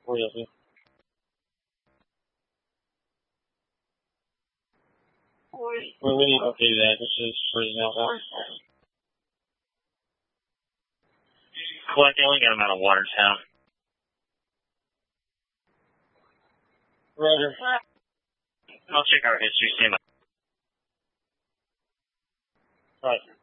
Really? Well, we need to do that. This is freezing out. Click, I only got him out of Watertown. Roger. I'll check our history, see him. Right.